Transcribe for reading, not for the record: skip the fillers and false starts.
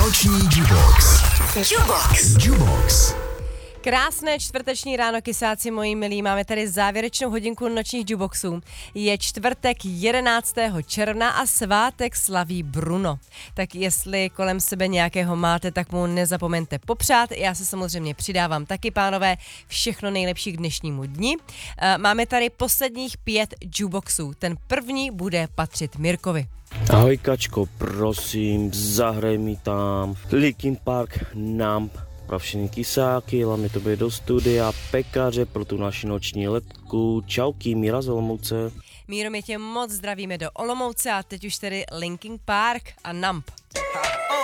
Noční Jubox. Jubox. Krásné čtvrteční ráno, kysáci moji milí. Máme tady závěrečnou hodinku nočních Juboxů. Je čtvrtek 11. června a svátek slaví Bruno. Tak jestli kolem sebe nějakého máte, tak mu nezapomeňte popřát. Já se samozřejmě přidávám taky, pánové. Všechno nejlepší k dnešnímu dni. Máme tady posledních 5 Juboxů. Ten první bude patřit Mirkovi. Ahoj Kačko, prosím, zahraj mi tam Linkin Park, Numb. Pro všechny kysáky, hlavně to bude do studia, pekaře pro tu naši noční letku. Čauky, Míra z Olomouce. Míro, my tě moc zdravíme do Olomouce a teď už tedy Linkin Park a Numb.